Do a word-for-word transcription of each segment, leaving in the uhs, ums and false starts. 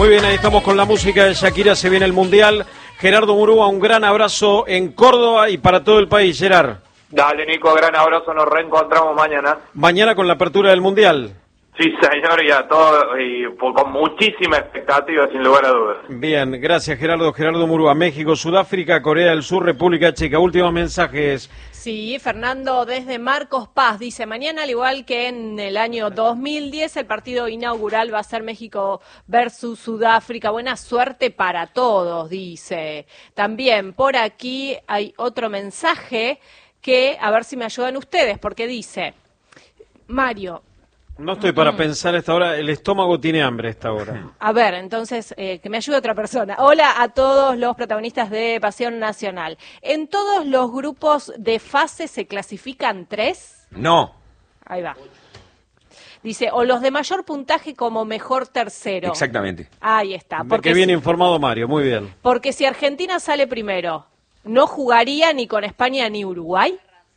Muy bien, ahí estamos con la música de Shakira, se viene el Mundial. Gerardo Murúa, un gran abrazo en Córdoba y para todo el país, Gerard. Dale, Nico, gran abrazo, nos reencontramos mañana. Mañana con la apertura del Mundial. Sí, señor, y a todos, y con muchísima expectativa, sin lugar a dudas. Bien, gracias Gerardo. Gerardo Murúa, México, Sudáfrica, Corea del Sur, República Checa. Últimos mensajes. Sí, Fernando desde Marcos Paz dice, mañana al igual que en el año dos mil diez, el partido inaugural va a ser México versus Sudáfrica. Buena suerte para todos, dice. También por aquí hay otro mensaje que, a ver si me ayudan ustedes, porque dice, Mario... No estoy para mm. pensar a esta hora, el estómago tiene hambre a esta hora. A ver, entonces, eh, que me ayude otra persona. Hola a todos los protagonistas de Pasión Nacional. ¿En todos los grupos de fase se clasifican tres? No. Ahí va. Dice, o los de mayor puntaje como mejor tercero. Exactamente. Ahí está. Porque Qué bien si, informado Mario, muy bien. Porque si Argentina sale primero, ¿no jugaría ni con España ni Uruguay?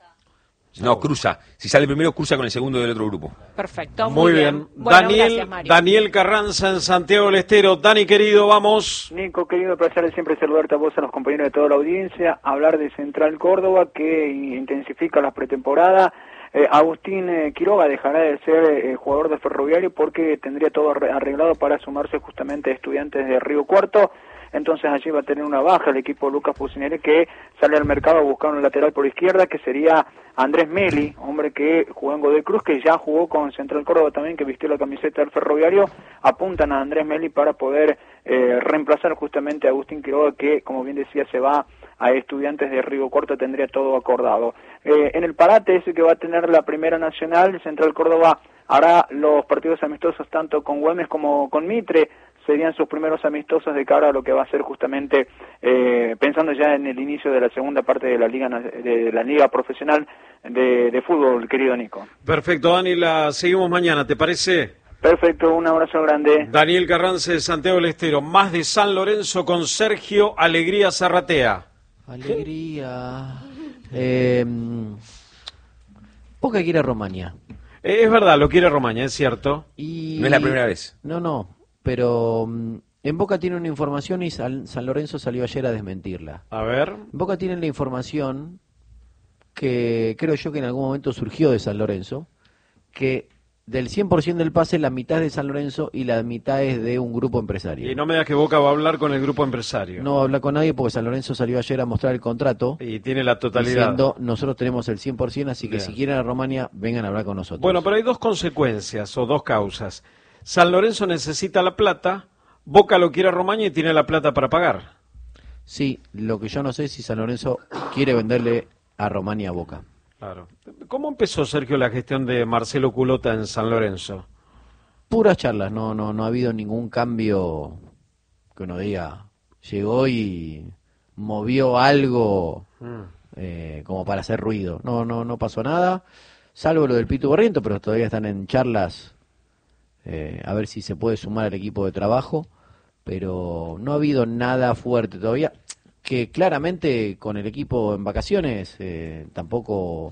No, cruza. Si sale primero, cruza con el segundo del otro grupo. Perfecto, muy, muy bien. bien. Bueno, Daniel, gracias, Mario. Daniel Carranza en Santiago del Estero. Dani, querido, vamos. Nico, querido, placer siempre saludarte a vos, a los compañeros de toda la audiencia. Hablar de Central Córdoba, que intensifica la pretemporada. Eh, Agustín eh, Quiroga dejará de ser eh, jugador de Ferroviario porque tendría todo arreglado para sumarse justamente a Estudiantes de Río Cuarto. Entonces allí va a tener una baja el equipo de Lucas Pucineri, que sale al mercado a buscar un lateral por izquierda, que sería Andrés Meli, hombre que jugó en Godoy Cruz, que ya jugó con Central Córdoba también, que vistió la camiseta del Ferroviario. Apuntan a Andrés Meli para poder eh, reemplazar justamente a Agustín Quiroga, que como bien decía se va a Estudiantes de Río Cuarto, tendría todo acordado. Eh, en el parate ese que va a tener la Primera Nacional, Central Córdoba hará los partidos amistosos tanto con Güemes como con Mitre. Serían sus primeros amistosos de cara a lo que va a ser justamente, eh, pensando ya en el inicio de la segunda parte de la liga de la liga profesional de, de fútbol, querido Nico. Perfecto, Dani, la seguimos mañana, ¿te parece? Perfecto, un abrazo grande. Daniel Carranza de Santiago del Estero, más de San Lorenzo con Sergio Alegría Zarratea. Alegría. Eh, Boca quiere a Romaña. Eh, es verdad, lo quiere Romaña, es cierto. Y... No es la primera vez. No, no. Pero um, en Boca tiene una información y San, San Lorenzo salió ayer a desmentirla. A ver. En Boca tienen la información que creo yo que en algún momento surgió de San Lorenzo, que del cien por ciento del pase la mitad es de San Lorenzo y la mitad es de un grupo empresario. Y no me digas que Boca va a hablar con el grupo empresario. No va a hablar con nadie porque San Lorenzo salió ayer a mostrar el contrato. Y tiene la totalidad. Diciendo, nosotros tenemos el cien por ciento, así que Bien. Si quieren a Romaña, vengan a hablar con nosotros. Bueno, pero hay dos consecuencias o dos causas. San Lorenzo necesita la plata, Boca lo quiere a Romaña y tiene la plata para pagar. Sí, lo que yo no sé es si San Lorenzo quiere venderle a Romaña a Boca. Claro. ¿Cómo empezó, Sergio, la gestión de Marcelo Culota en San Lorenzo? Puras charlas, no, no, no ha habido ningún cambio que uno diga, llegó y movió algo mm. eh, como para hacer ruido. No, no, no pasó nada, salvo lo del Pitu Barriento, pero todavía están en charlas. Eh, a ver si se puede sumar al equipo de trabajo, pero no ha habido nada fuerte todavía, que claramente con el equipo en vacaciones eh, tampoco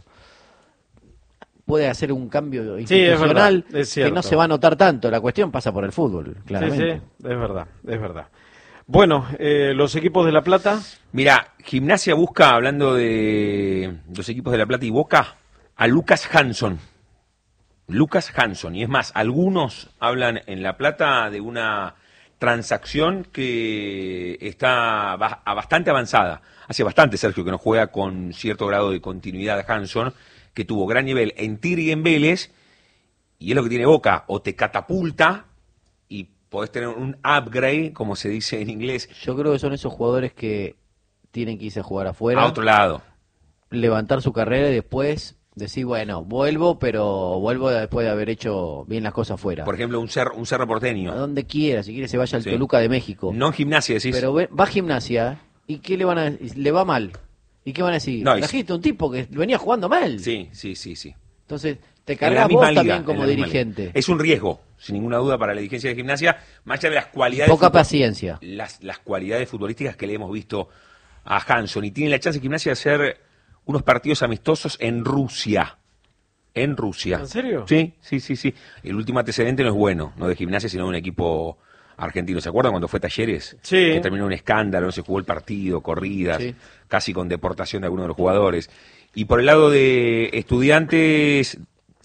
puede hacer un cambio institucional, sí, es verdad, es que no se va a notar tanto. La cuestión pasa por el fútbol, claramente. Sí, sí, es verdad, es verdad. Bueno, eh, los equipos de La Plata. Mira, Gimnasia busca, hablando de los equipos de La Plata y Boca, a Lucas Hanson. Lucas Hanson, y es más, algunos hablan en La Plata de una transacción que está bastante avanzada. Hace bastante, Sergio, que no juega con cierto grado de continuidad Hanson, que tuvo gran nivel en Tigre y en Vélez, y es lo que tiene Boca, o te catapulta y podés tener un upgrade, como se dice en inglés. Yo creo que son esos jugadores que tienen que irse a jugar afuera, a otro lado, levantar su carrera y después decir, bueno, vuelvo, pero vuelvo después de haber hecho bien las cosas fuera. Por ejemplo, un cerro, un cerro porteño. A donde quiera, si quiere se vaya al sí. Toluca de México. No en Gimnasia, decís. Pero va a Gimnasia, ¿y qué le van a le va mal? ¿Y qué van a decir? No, Trajiste un tipo que venía jugando mal. Sí, sí, sí, sí. Entonces, te cargas vos liga, también como dirigente. Es un riesgo, sin ninguna duda, para la dirigencia de Gimnasia, más allá de las cualidades... Poca paciencia. Las, las cualidades futbolísticas que le hemos visto a Hanson. Y tiene la chance de Gimnasia de hacer unos partidos amistosos en Rusia. En Rusia. ¿En serio? Sí, sí, sí, sí. El último antecedente no es bueno, no de Gimnasia, sino de un equipo argentinos. ¿Se acuerdan cuando fue Talleres? Sí. Que terminó un escándalo, no se jugó el partido, corridas, Sí. casi con deportación de algunos de los jugadores. Y por el lado de Estudiantes,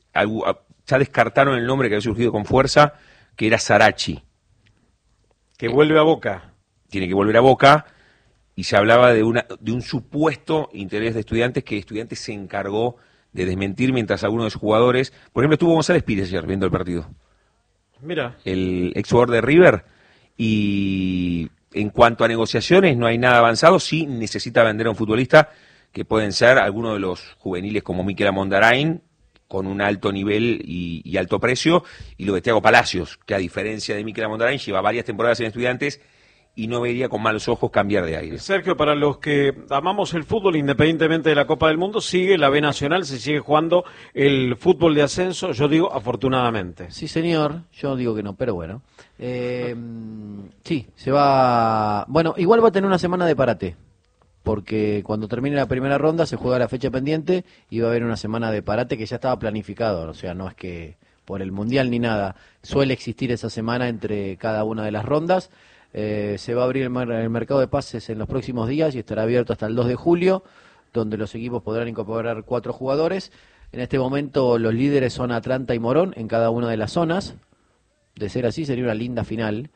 ya descartaron el nombre que había surgido con fuerza, que era Sarachi. Que vuelve a Boca. Tiene que volver a Boca, y se hablaba de una de un supuesto interés de Estudiantes, que Estudiantes se encargó de desmentir, mientras algunos de sus jugadores, por ejemplo, estuvo González Pires ayer viendo el partido, Mira. el ex jugador de River, y en cuanto a negociaciones no hay nada avanzado. Sí necesita vender a un futbolista, que pueden ser algunos de los juveniles como Mikel Amondarain, con un alto nivel y, y alto precio, y lo de Thiago Palacios, que a diferencia de Mikel Amondarain lleva varias temporadas en Estudiantes y no vería con malos ojos cambiar de aire. Sergio, para los que amamos el fútbol, independientemente de la Copa del Mundo, sigue la B Nacional, se sigue jugando el fútbol de ascenso, yo digo afortunadamente. Sí, señor, yo digo que no, pero bueno. Eh, sí, se va... Bueno, igual va a tener una semana de parate, porque cuando termine la primera ronda se juega la fecha pendiente y va a haber una semana de parate que ya estaba planificado, o sea, no es que por el Mundial ni nada, suele existir esa semana entre cada una de las rondas. Eh, se va a abrir el, mer- el mercado de pases en los próximos días y estará abierto hasta el dos de julio, donde los equipos podrán incorporar cuatro jugadores. En este momento los líderes son Atlanta y Morón en cada una de las zonas. De ser así sería una linda final.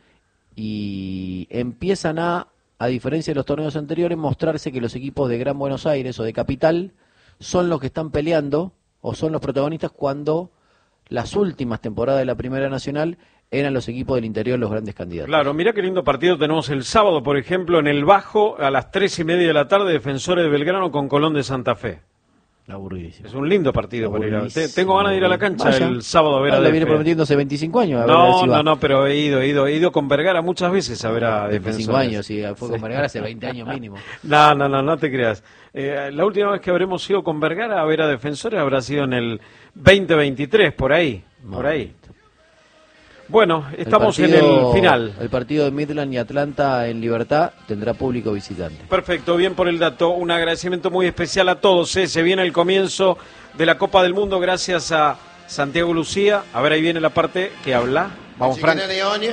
Y empiezan a, a diferencia de los torneos anteriores, mostrarse que los equipos de Gran Buenos Aires o de Capital son los que están peleando o son los protagonistas, cuando las últimas temporadas de la Primera Nacional eran los equipos del interior los grandes candidatos. Claro, mira qué lindo partido tenemos el sábado, por ejemplo, en el Bajo, a las tres y media de la tarde, Defensores de Belgrano con Colón de Santa Fe. Aburridísimo. Es un lindo partido para ir a... Aburridísimo. Te- Tengo ganas de ir a la cancha Vaya. el sábado a ver Ah, a la viene Defe. prometiendo hace veinticinco años. A ver, a ver No, si va. no, no, pero he ido, he ido, he ido con Vergara muchas veces a ver a veinticinco Defensores. años, sí, fue con Vergara hace veinte años mínimo. No, no, no, no te creas. Eh, la última vez que habremos ido con Vergara a ver a Defensores habrá sido en el veinte veintitrés, por ahí, por ahí. Bueno, estamos El partido- en el final. El partido de Midland y Atlanta en Libertad tendrá público visitante. Perfecto, bien por el dato. Un agradecimiento muy especial a todos. ¿eh? Se viene el comienzo de la Copa del Mundo gracias a Santiago Lucía. A ver, ahí viene la parte que habla. Vamos, Frank.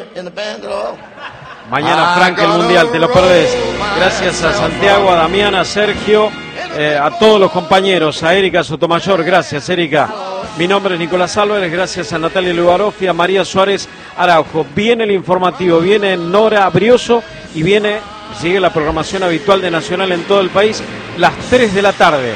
Mañana, Frank, el Mundial, te lo perdés. Gracias a Santiago, a Damián, a Sergio, eh, a todos los compañeros, a Erika Sotomayor. Gracias, Erika. Mi nombre es Nicolás Álvarez, gracias a Natalia Lugaroff y a María Suárez Araujo. Viene el informativo, viene Nora Brioso y viene, sigue la programación habitual de Nacional en todo el país, las tres de la tarde.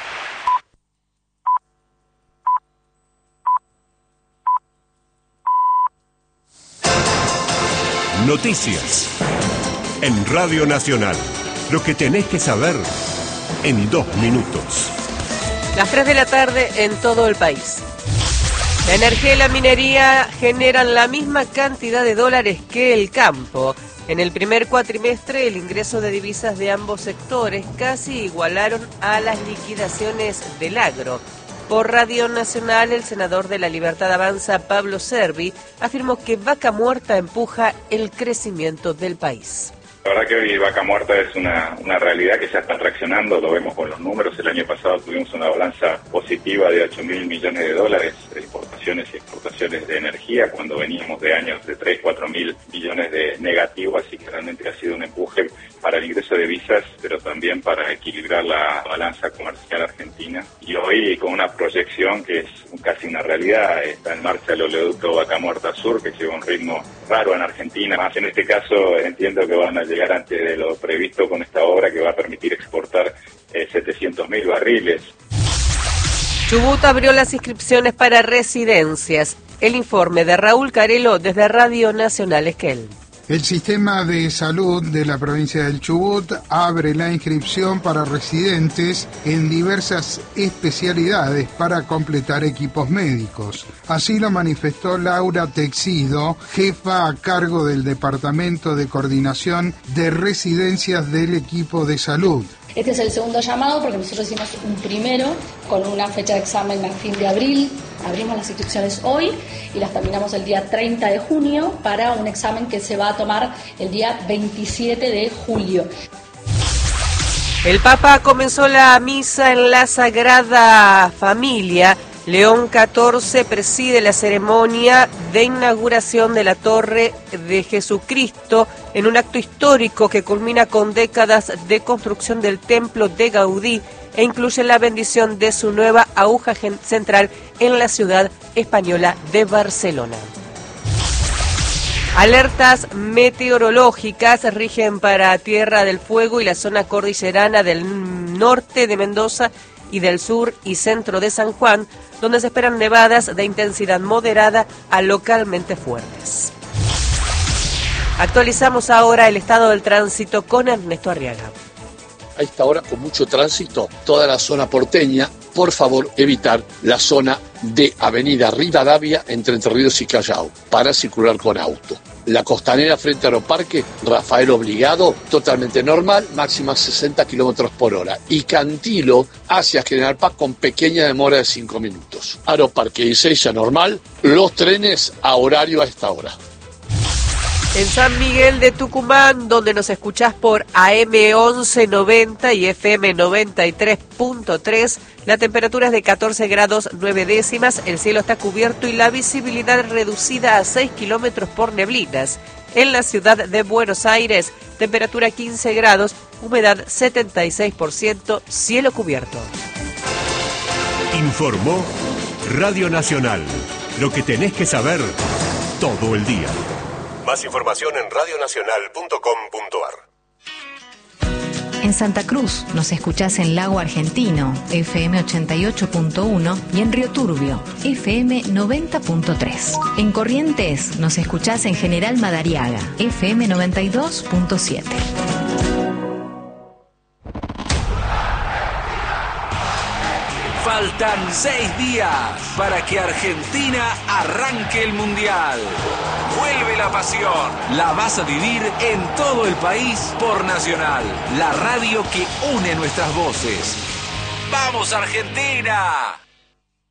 Noticias en Radio Nacional. Lo que tenés que saber en dos minutos. Las tres de la tarde en todo el país. La energía y la minería generan la misma cantidad de dólares que el campo. En el primer cuatrimestre, el ingreso de divisas de ambos sectores casi igualaron a las liquidaciones del agro. Por Radio Nacional, el senador de La Libertad Avanza, Pablo Servi, afirmó que Vaca Muerta empuja el crecimiento del país. La verdad que hoy Vaca Muerta es una, una realidad que ya está traccionando, lo vemos con los números. El año pasado tuvimos una balanza positiva de ocho mil millones de dólares de importaciones y exportaciones de energía, cuando veníamos de años de tres, cuatro mil millones de negativo, así que realmente ha sido un empuje para el ingreso de divisas, pero también para equilibrar la balanza comercial argentina. Y hoy, con una proyección que es casi una realidad, está en marcha el oleoducto Vaca Muerta Sur, que lleva un ritmo raro en Argentina. Más en este caso, entiendo que van a llegar antes de lo previsto con esta obra, que va a permitir exportar eh, setecientos mil barriles. Chubut abrió las inscripciones para residencias. El informe de Raúl Carelo desde Radio Nacional Esquel. El sistema de salud de la provincia del Chubut abre la inscripción para residentes en diversas especialidades para completar equipos médicos. Así lo manifestó Laura Texido, jefa a cargo del Departamento de Coordinación de Residencias del equipo de salud. Este es el segundo llamado porque nosotros hicimos un primero con una fecha de examen a fin de abril. Abrimos las inscripciones hoy y las terminamos el día treinta de junio para un examen que se va a tomar el día veintisiete de julio. El Papa comenzó la misa en la Sagrada Familia León catorce preside la ceremonia de inauguración de la Torre de Jesucristo en un acto histórico que culmina con décadas de construcción del templo de Gaudí e incluye la bendición de su nueva aguja central en la ciudad española de Barcelona. Alertas meteorológicas rigen para Tierra del Fuego y la zona cordillerana del norte de Mendoza y del sur y centro de San Juan, donde se esperan nevadas de intensidad moderada a localmente fuertes. Actualizamos ahora el estado del tránsito con Ernesto Arriaga. A esta hora, con mucho tránsito, toda la zona porteña, por favor, evitar la zona de Avenida Rivadavia entre Entre Ríos y Callao para circular con auto. La costanera frente a Aeroparque, Rafael Obligado, totalmente normal, máxima sesenta kilómetros por hora. Y Cantilo hacia General Paz con pequeña demora de cinco minutos. Aeroparque y Seiza normal, los trenes a horario a esta hora. En San Miguel de Tucumán, donde nos escuchás por A M once noventa y F M noventa y tres punto tres, la temperatura es de catorce grados nueve décimas, el cielo está cubierto y la visibilidad reducida a seis kilómetros por neblinas. En la ciudad de Buenos Aires, temperatura quince grados, humedad setenta y seis por ciento, cielo cubierto. Informó Radio Nacional. Lo que tenés que saber todo el día. Más información en radio nacional punto com punto a r. En Santa Cruz nos escuchás en Lago Argentino, F M ochenta y ocho punto uno, y en Río Turbio, F M noventa punto tres. En Corrientes nos escuchás en General Madariaga, F M noventa y dos punto siete. Faltan seis días para que Argentina arranque el Mundial. Vuelve la pasión. La vas a vivir en todo el país por Nacional, la radio que une nuestras voces. ¡Vamos, Argentina!